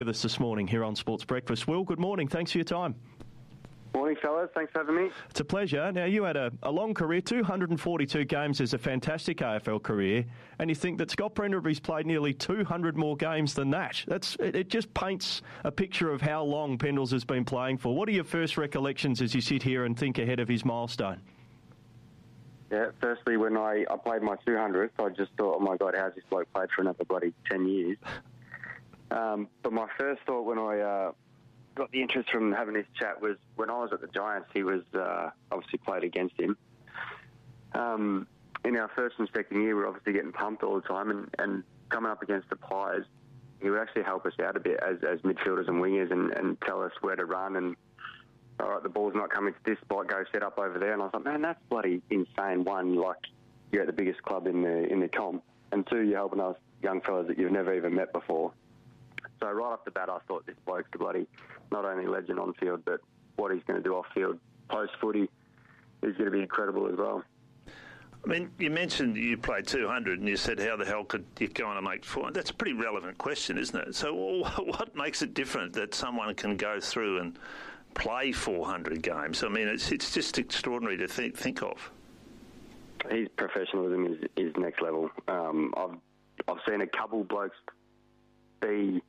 With us this morning here on Sports Breakfast. Will, good morning. Thanks for your time. Morning, fellas. Thanks for having me. It's a pleasure. Now, you had a long career, 242 games is a fantastic AFL career, and you think that Scott Pendlebury's played nearly 200 more games than that. It just paints a picture of how long Pendles has been playing for. What are your first recollections as you sit here and think ahead of his milestone? Yeah, firstly, when I played my 200th, I just thought, oh my God, how's this bloke played for another bloody 10 years? But my first thought when I got the interest from having this chat was when I was at the Giants, he was obviously played against him. In our first and second year, we were obviously getting pumped all the time, and coming up against the Pies, he would actually help us out a bit as midfielders and wingers and tell us where to run and, all right, the ball's not coming to this spot, go set up over there. And I was like, man, that's bloody insane. One, like, you're at the biggest club in the comp, and two, you're helping us young fellas that you've never even met before. So right off the bat, I thought this bloke's a bloody not only legend on field, but what he's going to do off field post footy is going to be incredible as well. I mean, you mentioned you played 200 and you said how the hell could you go on and make 400? That's a pretty relevant question, isn't it? So what makes it different that someone can go through and play 400 games? I mean, it's just extraordinary to think of. His professionalism is next level. I've seen a couple blokes be,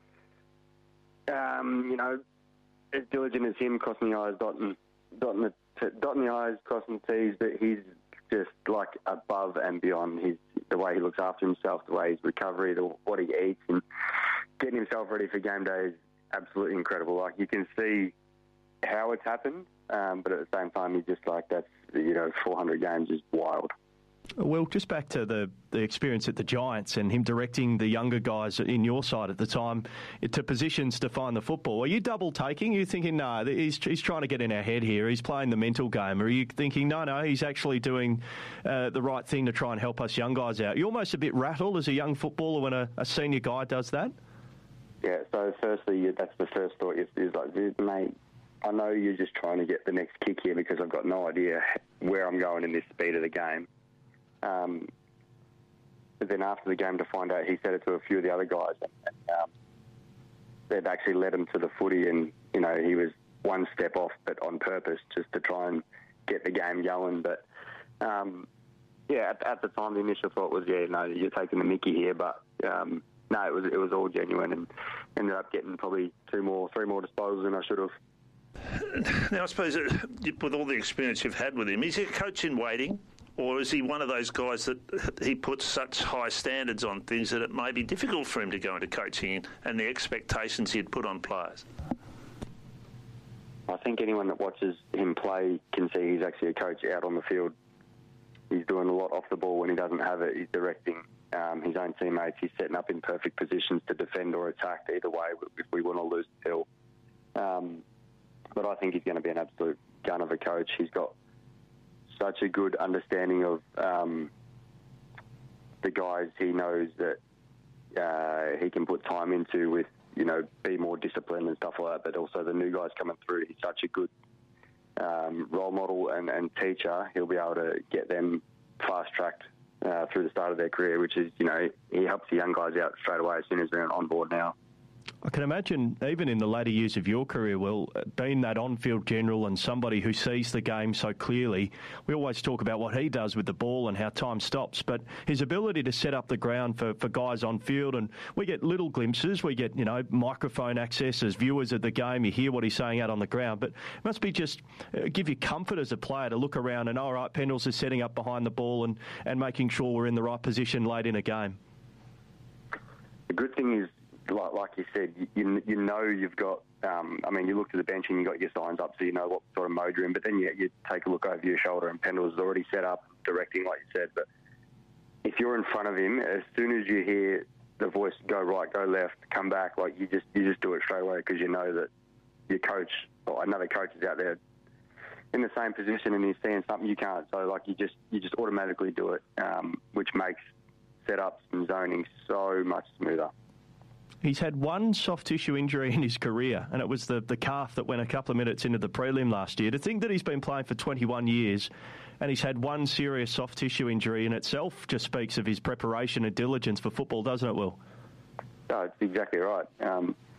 as diligent as him, crossing the I's, dotting the I's, crossing the T's, but he's just like above and beyond. The way he looks after himself, the way his recovery, what he eats, and getting himself ready for game day is absolutely incredible. Like, you can see how it's happened, but at the same time, he's just like, 400 games is wild. Well, just back to the experience at the Giants and him directing the younger guys in your side at the time to positions to find the football. Are you double taking? Are you thinking, no, he's trying to get in our head here, he's playing the mental game? Or are you thinking, no, he's actually doing the right thing to try and help us young guys out? You're almost a bit rattled as a young footballer when a senior guy does that? Yeah, so firstly, that's the first thought is like, mate, I know you're just trying to get the next kick here because I've got no idea where I'm going in this speed of the game. But then after the game to find out, he said it to a few of the other guys, and they'd actually led him to the footy, and he was one step off, but on purpose, just to try and get the game going. But at the time, the initial thought was, you're taking the mickey here, but no, it was all genuine, and ended up getting probably 3 more disposals than I should have. Now, I suppose with all the experience you've had with him, is he a coach in waiting? Or is he one of those guys that he puts such high standards on things that it may be difficult for him to go into coaching and the expectations he'd put on players? I think anyone that watches him play can see he's actually a coach out on the field. He's doing a lot off the ball when he doesn't have it. He's directing his own teammates. He's setting up in perfect positions to defend or attack either way if we want to lose the hill. But I think he's going to be an absolute gun of a coach. He's got such a good understanding of the guys he knows that he can put time into with, be more disciplined and stuff like that, but also the new guys coming through. He's such a good role model and teacher. He'll be able to get them fast-tracked through the start of their career, which is, he helps the young guys out straight away as soon as they're on board now. I can imagine, even in the later years of your career, Will, being that on-field general and somebody who sees the game so clearly, we always talk about what he does with the ball and how time stops, but his ability to set up the ground for guys on field, and we get little glimpses, we get, microphone access as viewers of the game, you hear what he's saying out on the ground, but it must be just give you comfort as a player to look around and, all right, Pendles is setting up behind the ball and making sure we're in the right position late in a game. The good thing is, like you said, you've got, you look to the bench and you got your signs up so you know what sort of mode you're in, but then you take a look over your shoulder and Pendles is already set up, directing like you said. But if you're in front of him, as soon as you hear the voice, go right, go left, come back, like you just do it straight away because you know that your coach or another coach is out there in the same position and he's seeing something you can't. So like you just automatically do it, which makes setups and zoning so much smoother. He's had one soft tissue injury in his career, and it was the calf that went a couple of minutes into the prelim last year. To think that he's been playing for 21 years and he's had one serious soft tissue injury in itself just speaks of his preparation and diligence for football, doesn't it, Will? No, it's exactly right.